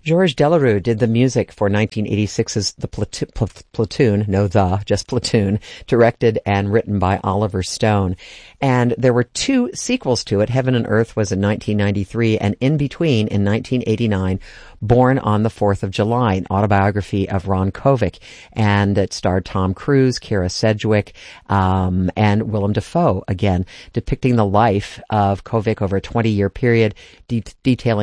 Georges Delerue did the music for 1986's Platoon, directed and written by Oliver Stone. And there were two sequels to it. Heaven and Earth was in 1993, and In Between in 1989, Born on the 4th of July, an autobiography of Ron Kovic. And it starred Tom Cruise, Kira Sedgwick, and Willem Dafoe, again, depicting the life of Kovic over a 20-year period, detailing